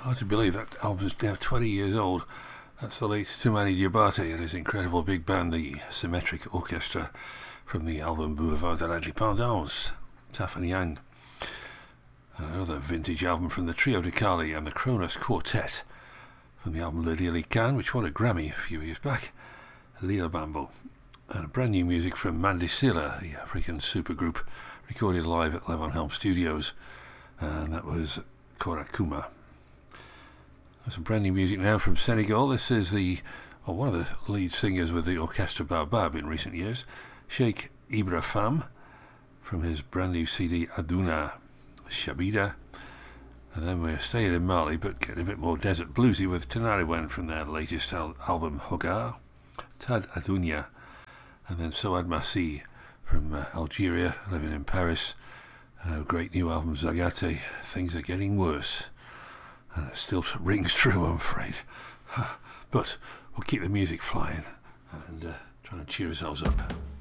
Hard to believe that album's now 20 years old. That's the late Toumani Diabate and his incredible big band, the Symmetric Orchestra, from the album Boulevard de l'Indépendance, Taf and Yang. Another vintage album from the Trio de Cali and the Kronos Quartet, from the album Le Dilican, which won a Grammy a few years back, Lila Bambo. And brand new music from Mandicilla, the African supergroup, recorded live at Levon Helm Studios, and that was Korakuma. Some brand new music now from Senegal. This is one of the lead singers with the Orchestra Baobab in recent years, Sheikh Ibra Fam, from his brand new CD Aduna Shabida. And then we're staying in Mali but getting a bit more desert bluesy with Tanariwen from their latest album Hogar, Tad Adunia, and then Soad Massi from Algeria, living in Paris. Great new album Zagate, Things Are Getting Worse. It still rings true, I'm afraid. But we'll keep the music flying and try and cheer ourselves up.